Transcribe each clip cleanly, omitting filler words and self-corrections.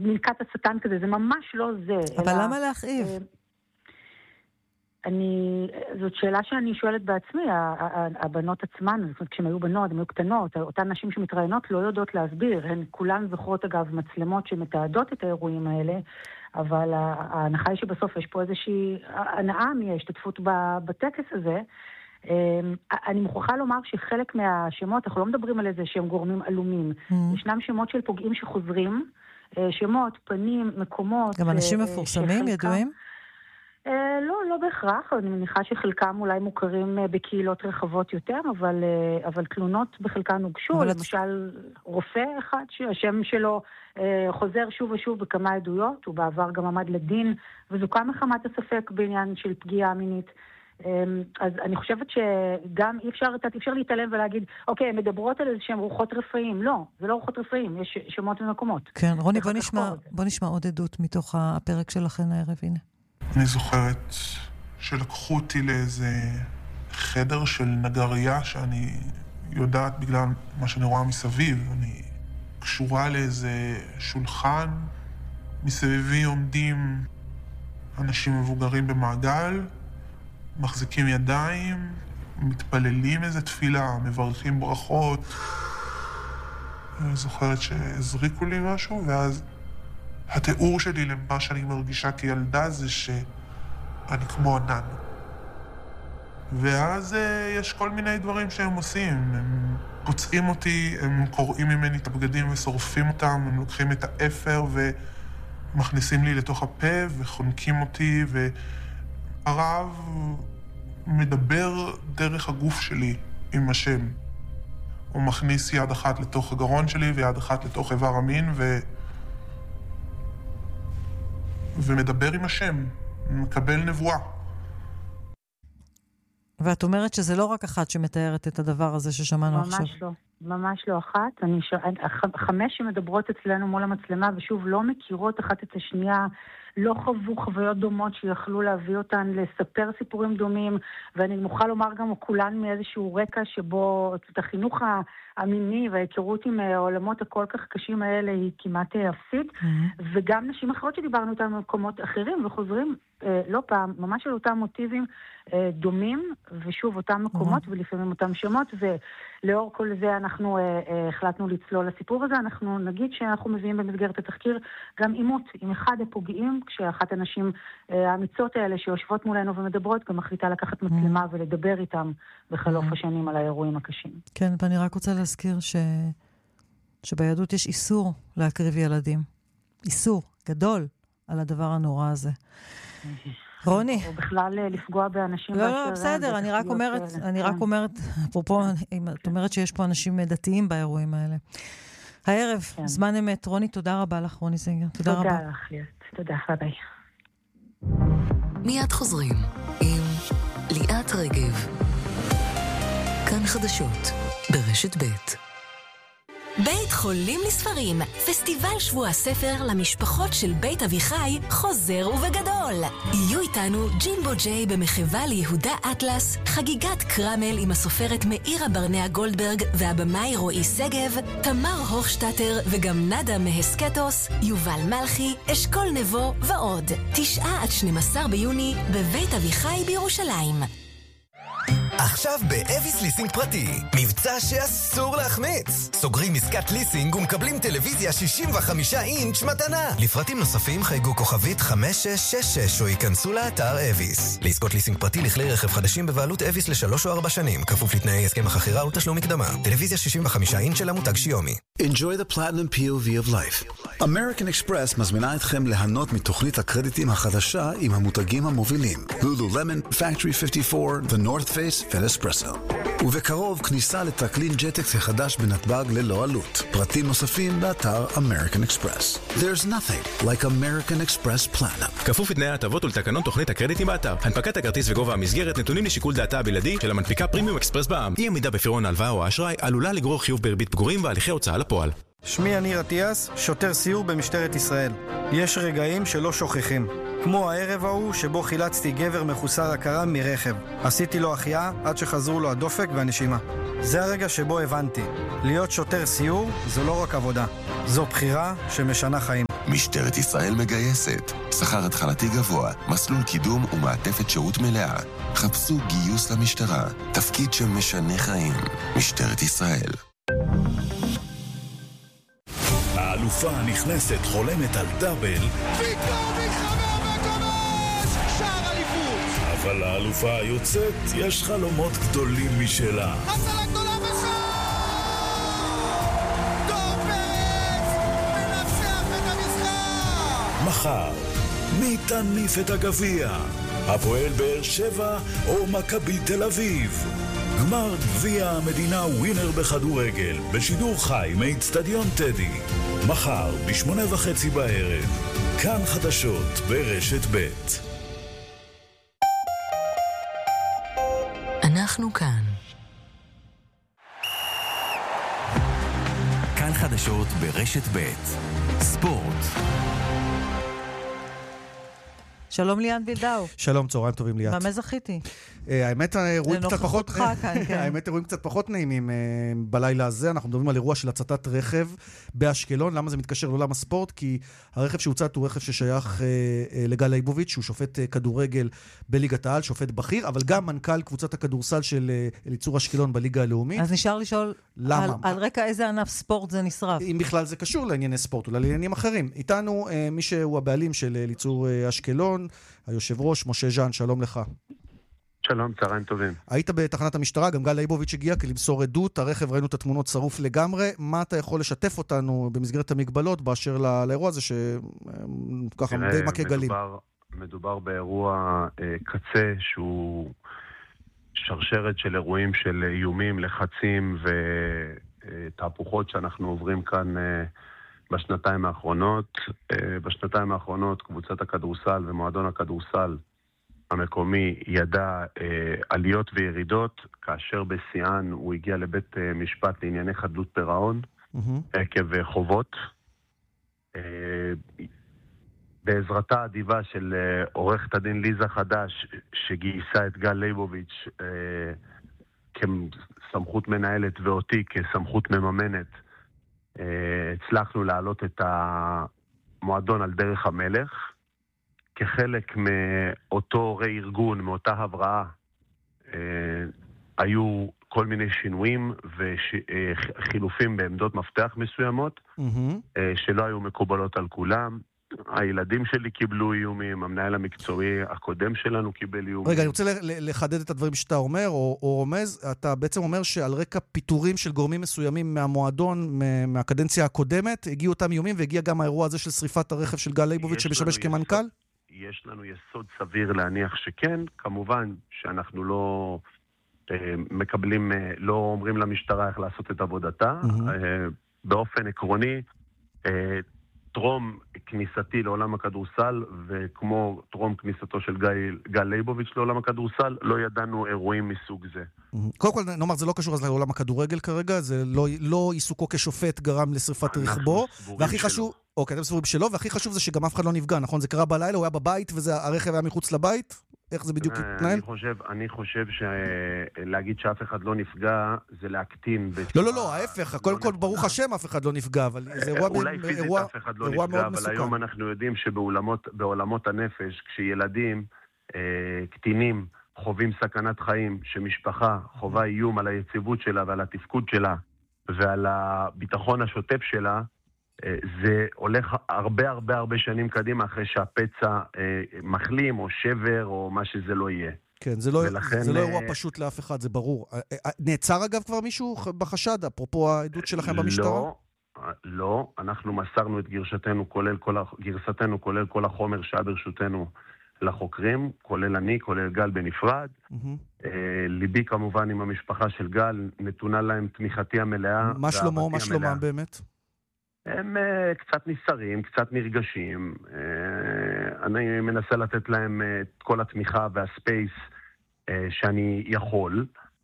מלכת השטן כזה, זה ממש לא זה. אבל למה להכאיב? זאת שאלה שאני שואלת בעצמי, הבנות עצמן, זאת אומרת, כשהן היו בנות, הן היו קטנות, אותן נשים שמתראיינות לא יודעות להסביר, הן כולן זוכרות אגב מצלמות שמתעדות את האירועים האלה, אבל ההנחה היא שבסוף יש פה איזושהי הנאה מההשתתפות בטקס הזה. אני מוכרחה לומר שחלק מהשמות, אנחנו לא מדברים על איזה שהם גורמים עלומים, ישנם שמות של פוגעים שחוזרים, שמות, פנים, מקומות. גם אנשים מפורסמים, ידועים? לא בהכרח, אני מניחה שחלקם אולי מוכרים בקהילות רחבות יותר, אבל תלונות בחלקן הוגשו, למשל רופא אחד שהשם שלו חוזר שוב ושוב בכמה עדויות, הוא בעבר גם עמד לדין, וזוכה מחמת הספק בעניין של פגיעה מינית. אז אני חושבת שגם אי אפשר להתעלם ולהגיד, אוקיי, מדברות על איזה שהם רוחות רפאים. לא, זה לא רוחות רפאים, יש שמות ומקומות. כן, רוני, בוא נשמע עוד עדות מתוך הפרק שלכן הערב, הנה. אני זוכרת שלקחו אותי לאיזה חדר של נגריה שאני יודעת בגלל מה שאני רואה מסביב. אני קשורה לאיזה שולחן, מסביבי עומדים אנשים מבוגרים במעגל, מחזיקים ידיים, מתפללים איזה תפילה, מברכים ברכות. אני זוכרת שהזריקו לי משהו, ואז התיאור שלי למה שאני מרגישה כילדה זה שאני כמו ענן. ואז יש כל מיני דברים שהם עושים. הם פוצעים אותי, הם קוראים ממני את הבגדים ושורפים אותם, הם לוקחים את האפר ומכניסים לי לתוך הפה וחונקים אותי, והרב מדבר דרך הגוף שלי עם השם. הוא מכניס יד אחת לתוך הגרון שלי ויד אחת לתוך איבר המין ומדבר עם השם, מקבל נבואה. ואת אומרת שזה לא רק אחת שמתארת את הדבר הזה ששמענו עכשיו. ממש לא, ממש לא אחת. 5 שמדברות אצלנו מול המצלמה, ושוב, לא מכירות אחת את השנייה, לא חוו חוויות דומות שיכלו להביא אותן לספר סיפורים דומים, ואני מוכרחה לומר גם כולן מאיזשהו רקע שבו את החינוך המיני וההיכרות עם העולמות הכל כך קשים האלה היא כמעט אפסית, וגם נשים אחרות שדיברנו אותן במקומות אחרים וחוזרים לא פעם, ממש על אותם מוטיבים דומים, ושוב אותם מקומות ולפעמים אותם שמות, ולאור כל זה אנחנו החלטנו לצלול לסיפור הזה. אנחנו נגיד שאנחנו מביאים במסגרת התחקיר גם עימות עם אחד הפוגעים, כשאחת הנשים האמיצות האלה שיושבות מולנו ומדברות גם מחליטה לקחת מצלמה ולדבר איתם בחלוף השנים על האירועים הקשים. כן, ואני רק רוצה להזכיר שביהדות יש איסור להקריב ילדים. איסור גדול על הדבר הנורא הזה. רוני. או בכלל לפגוע באנשים. לא, בסדר, אני רק אומרת, אפרופו, את אומרת שיש פה אנשים דתיים באירועים האלה. הערב, זמן אמת. רוני, תודה רבה לך, רוני זינגר. תודה רבה. תודה לך, ליאת. תודה, ביי. מיד חוזרים עם ליאת רגב. כאן חדשות, ברשת ב'. בית חולים לספרים, פסטיבל שבוע הספר למשפחות של בית אביחי חוזר ובגדול. יהיו איתנו ג'ימבו ג'יי במחווה ליהודה אטלס, חגיגת קרמל עם הסופרת מאירה ברנע גולדברג והבמאי רועי סגב, תמר הוכשטטר וגם נדה מהסקטוס, יובל מלכי, אשכול נבו ועוד. 9-12 ביוני בבית אביחי בירושלים. עכשיו באביס ליסינג פרטי, מבצע שאסור להחמיץ. סוגרים עסקת ליסינג ומקבלים טלוויזיה 65 אינץ' מתנה. לפרטים נוספים חייגו כוכבית 5666 או ייכנסו לאתר אביס. לעסקות ליסינג פרטי לכלי רכב חדשים בבעלות אביס ל3 או 4 שנים, כפוף לתנאי הסכם החכירה ותשלום מקדמה. טלוויזיה 65 אינץ' של המותג שיומי. Enjoy the platinum POV of life. American Express מזמינה אתכם ליהנות מתוכנית הקרדיטים החדשה עם המותגים המובילים. Lululemon, Factory 54, The North Face ונספרסו. ובקרוב כניסה לטרקלין ג'טקס החדש בנתב"ג ללא עלות. פרטים נוספים באתר American Express. There's nothing like American Express Platinum. כפוף לתנאי ההטבות ולתקנון תוכנית הקרדיטים באתר. הנפקת הכרטיס וגובה המסגרת נתונים לשיקול דעתה הבלעדי של המנפיקה פרימיום אקספרס בע"מ. אי עמידה בפירעון ההלוואה או האשראי עלולה לגרור חיוב בריבית פיגורים והליכי הוצאה לפועל. שמי ניר אטיאס, שוטר סיור במשטרת ישראל. יש רגעים שלא שוכחים. כמו הערב ההוא שבו חילצתי גבר מחוסר הכרה מרכב. עשיתי לו החייאה עד שחזרו לו הדופק והנשימה. זה הרגע שבו הבנתי. להיות שוטר סיור זו לא רק עבודה. זו בחירה שמשנה חיים. משטרת ישראל מגייסת. שכר התחלתי גבוה, מסלול קידום ומעטפת שירות מלאה. חפשו גיוס למשטרה, תפקיד שמשנה חיים. משטרת ישראל. האלופה הנכנסת חולמת על דאבל, פתאום מתחבר וכובש! שער אליפות! אבל האלופה היוצאת יש חלומות גדולים משלה. הצלה גדולה בשער! דור פרץ מנצח את המשחק! מחר, מי תניף את הגביע? הפועל באר שבע או מכבי תל אביב? גמר גביע המדינה ווינר בכדורגל בשידור חי מאצטדיון טדי. מחר ב8:30 בערב. כאן חדשות ברשת ב'. אנחנו כאן. כאן חדשות ברשת ב'. ספורט. שלום ליאן וילדאו. שלום, צהריים טובים ליאת. במה זכיתי? האמת, אירועים קצת פחות נעימים בלילה הזה. אנחנו מדברים על אירוע של הצתת רכב באשקלון. למה זה מתקשר לעולם הספורט? כי הרכב שהוצת הוא רכב ששייך לגל ליבוביץ', שהוא שופט כדורגל בליגת העל, שופט בכיר, אבל גם מנכ"ל קבוצת הכדורסל של אליצור אשקלון בליגה הלאומית. אז נשאר לשאול על רקע איזה ענף ספורט זה נשרף. אם בכלל זה קשור לענייני ספורט, אולי לעניינים אחרים. איתנו מי שהוא הבעלים של אליצור אשקלון, היושב ראש משה ז'אן, שלום לך. שלום, צהריים טובים. היית בתחנת המשטרה, גם גל ליבוביץ' הגיע כדי למסור עדות, הרכב ראינו את התמונות שרוף לגמרי, מה אתה יכול לשתף אותנו במסגרת המגבלות באשר לאירוע הזה שככה די מכה גלים? מדובר באירוע קצה שהוא שרשרת של אירועים של איומים, לחצים ותהפוכות שאנחנו עוברים כאן בשנתיים האחרונות. בשנתיים האחרונות קבוצת הכדורסל ומועדון הכדורסל המקומי ידע עליות וירידות, כאשר בשיאן הוא הגיע לבית משפט לענייני חדלות פירעון, עקב חובות. בעזרתה האדיבה של עורכת הדין ליזה חדש, שגייסה את גל ליבוביץ' כסמכות מנהלת ואותי כסמכות מממנת, הצלחנו להעלות את המועדון על דרך המלך. כחלק מאותו רה-ארגון, מאותה הבראה, היו כל מיני שינויים וחילופים בעמדות מפתח מסוימות, שלא היו מקובלות על כולם. הילדים שלי קיבלו איומים, המנהל המקצועי הקודם שלנו קיבל איומים. רגע, אני רוצה לחדד את הדברים שאתה אומר, או רומז. אתה בעצם אומר שעל רקע פיטורים של גורמים מסוימים מהמועדון, מהקדנציה הקודמת, הגיעו אותם איומים, והגיע גם האירוע הזה של שריפת הרכב של גל ליבוביץ' שמשמש כמנכ"ל? יש לנו יסוד סביר להניח שכן. כמובן שאנחנו לא מקבלים, לא אומרים למשטרה איך לעשות את עבודתה. באופן עקרוני, טרום כניסתי לעולם הכדורסל, וכמו טרום כניסתו של גל ליבוביץ' לעולם הכדורסל, לא ידענו אירועים מסוג זה. קודם כל, נאמר, זה לא קשור אז לעולם הכדורגל כרגע, זה לא עיסוקו כשופט גרם לשריפת רכבו, והכי חשוב, אוקיי, אתם סבורים שלא, והכי חשוב זה שגם אף אחד לא נפגע, נכון? זה קרה בלילה, הוא היה בבית, והרכב היה מחוץ לבית? איך זה בדיוק התנהל? אני חושב שלהגיד שאף אחד לא נפגע זה להקטין. לא, ההפך, קודם כל ברוך השם אף אחד לא נפגע, אבל זה אולי פיזית אף אחד לא נפגע, אבל היום אנחנו יודעים שבעולמות הנפש, כשילדים, קטינים, חווים סכנת חיים, שמשפחה חובה איום על היציבות שלה ועל התפקוד שלה ועל הביטחון השוטף שלה, זה הולך הרבה שנים קדימה אחרי שהפצע מחלים או שבר או מה שזה לא יהיה. כן, זה לא אירוע פשוט לאף אחד, זה ברור. נעצר אגב כבר מישהו בחשד, אפרופו העדות שלכם במשטרה? לא, אנחנו מסרנו את גרסתנו כולל כל החומר שהיה ברשותנו לחוקרים, כולל אני, כולל גל בנפרד. ליבי כמובן עם המשפחה של גל, נתונה להם תמיכתי המלאה. מה שלומם באמת? הם קצת נסערים, קצת נרגשים. אני מנסה לתת להם את כל התמיכה והספייס שאני יכול,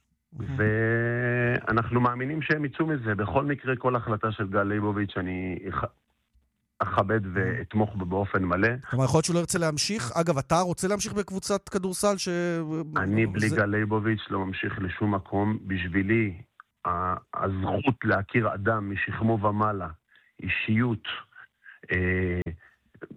ואנחנו מאמינים שהם יצאו מזה. בכל מקרה, כל החלטה של גל ליבוביץ' אני אכבד ואתמוך באופן מלא. כלומר, יכול להיות שהוא לא ירצה להמשיך? אגב, אתה רוצה להמשיך בקבוצת כדורסל אני בלי גל ליבוביץ' לא ממשיך לשום מקום. בשבילי, הזכות להכיר אדם משכמו ומעלה, אישיות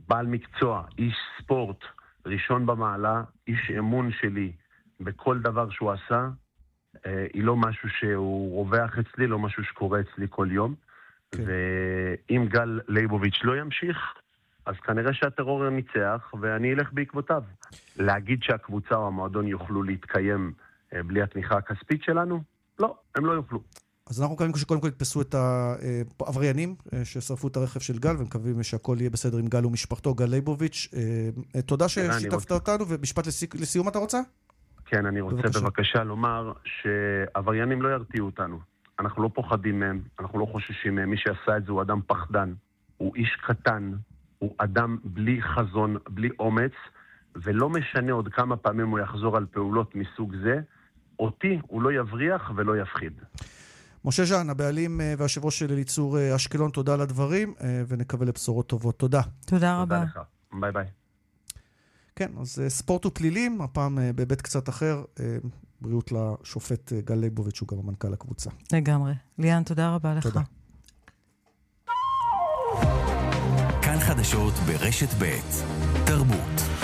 בעל מקצוע, איש ספורט, ראשון במעלה, איש אמון שלי בכל דבר שהוא עשה, היא לא משהו שהוא רווח אצלי, לא משהו שקורה אצלי כל יום. כן. ואם גל ליבוביץ' לא ימשיך, אז כנראה שהטרור ניצח, ואני אלך בעקבותיו. להגיד שהקבוצה או המועדון יוכלו להתקיים בלי התמיכה הכספית שלנו? לא, הם לא יוכלו. אז אנחנו מקווים שקודם כל יתפסו את העבריינים ששרפו את הרכב של גל, ומקווים שהכל יהיה בסדר עם גל ומשפחתו, גל ליבוביץ'. תודה ששיתפת אותנו, ומשפט לסיום אתה רוצה? כן, אני רוצה בבקשה לומר שעבריינים לא ירתיעו אותנו. אנחנו לא פוחדים מהם, אנחנו לא חוששים מהם. מי שעשה את זה הוא אדם פחדן, הוא איש קטן, הוא אדם בלי חזון, בלי אומץ, ולא משנה עוד כמה פעמים הוא יחזור על פעולות מסוג זה, אותי הוא לא יבריח ולא יפחיד. משה ז'אן, הבעלים והיושב ראש של אליצור אשקלון, תודה על הדברים, ונקווה לבשורות טובות. תודה. תודה רבה. תודה לך. ביי ביי. כן, אז ספורט ופלילים, הפעם בבית קצת אחר, בריאות לשופט גל ליבוביץ', שהוא גם המנכ"ל הקבוצה. לגמרי. ליאן, תודה רבה לך. תודה. כאן חדשות ברשת ב' תרבות.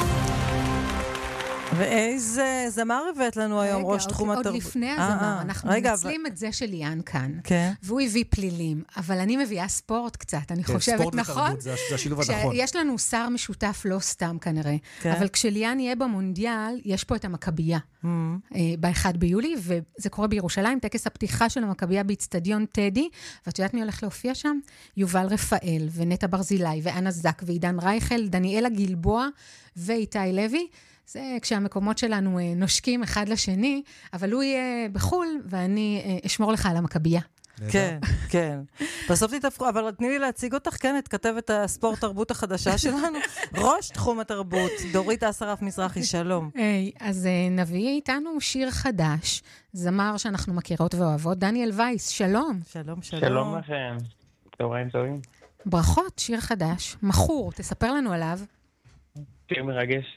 ואיזה זמר הבאת לנו היום, ראש תחום התרבות? עוד לפני הזמר, אנחנו מנצלים את זה של ליאן כאן, והוא הביא פלילים, אבל אני מביאה ספורט קצת, אני חושבת, נכון? זה השילוב הנכון. יש לנו שר משותף לא סתם כנראה, אבל כשליאן יהיה במונדיאל, יש פה את המכבייה, ב-1 ביולי, וזה קורה בירושלים, טקס הפתיחה של המכבייה באצטדיון טדי, ואת יודעת מי הולך להופיע שם? יובל רפאל, ונטע ברזילי, ואנה זק, ועידן רייכל, דניאלה גלבוע, ואיתי לוי. זה כשהמקומות שלנו נושקים אחד לשני, אבל הוא יהיה בחול, ואני אשמור לך על המכבייה. כן, כן. בסוף תתהפכו, אבל תני לי להציג אותך, כן, את כתבת הספורט תרבות החדשה שלנו, ראש תחום התרבות, דורית אסרף מזרחי, שלום. אז נביא איתנו שיר חדש, זמר שאנחנו מכירות ואוהבות, דניאל וייס, שלום. שלום, שלום. שלום לכם, צהריים טובים. ברכות, שיר חדש, מחור, תספר לנו עליו. שיר מרגש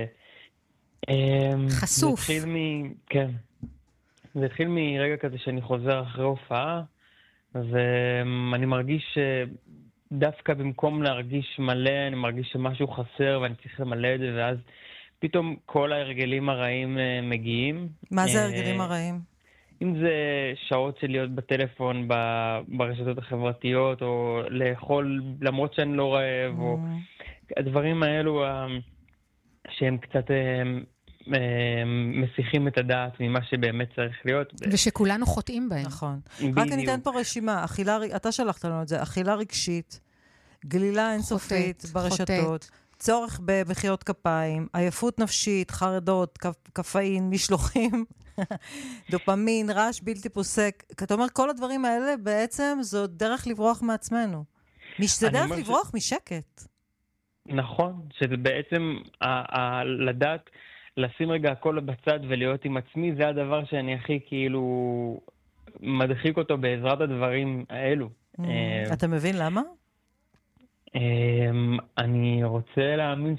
חשוף. כן. זה התחיל מרגע כזה שאני חוזר אחרי הופעה, ואני מרגיש שדווקא במקום להרגיש מלא, אני מרגיש שמשהו חסר ואני צריך למלא את זה, ואז פתאום כל ההרגלים הרעים מגיעים. מה זה ההרגלים הרעים? אם זה שעות של להיות בטלפון ברשתות החברתיות, או לאכול למרות שאני לא רעב, או הדברים האלו שהם קצת מסיחים את הדעת ממה שבאמת צריך להיות. ושכולנו חוטאים בהם. נכון. רק אני אתן פה רשימה, אתה שלחת לנו את זה, אכילה רגשית, גלילה אינסופית ברשתות, צורך במחיאות כפיים, עייפות נפשית, חרדות, קפאין, משלוחים, דופמין, רעש בלתי פוסק. אתה אומר, כל הדברים האלה בעצם זו דרך לברוח מעצמנו. זה דרך לברוח משקט. נכון, שזה בעצם לדעת לשים רגע הכל בצד ולהיות עם עצמי, זה הדבר שאני הכי כאילו מדחיק אותו בעזרת הדברים האלו. אתה מבין למה? אני רוצה להאמין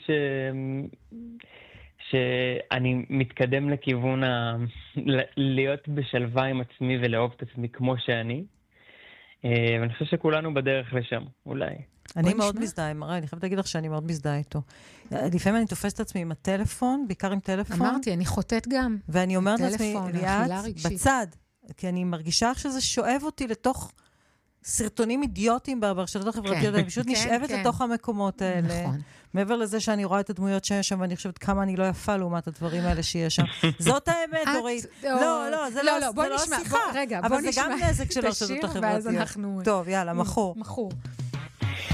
שאני מתקדם לכיוון להיות בשלווה עם עצמי ולאהוב את עצמי כמו שאני. ואני חושב שכולנו בדרך לשם, אולי. אני מאוד מזדהה, מראה, אני חייבת להגיד לך שאני מאוד מזדהה איתו. לפעמים אני תופסת את עצמי עם הטלפון, בעיקר עם טלפון. אמרתי, אני חוטאת גם. ואני אומרת לעצמי, ליאת, בצד, כי אני מרגישה שזה שואב אותי לתוך סרטונים אידיוטיים ברשתות החברתיות, אני פשוט נשאבת לתוך המקומות האלה. נכון. מעבר לזה שאני רואה את הדמויות שיש שם, ואני חושבת כמה אני לא יפה לעומת הדברים האלה שיש שם. זאת האמת, דורית. לא, זה לא הסיבה. רגע, אבל זה גם נזק של הרשתות החברתיות. טוב, יאללה, מחור.